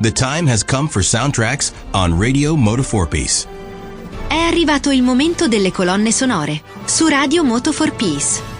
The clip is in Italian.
The time has come for soundtracks on Radio Moto 4 Peace. È arrivato il momento delle colonne sonore su Radio Moto 4 Peace.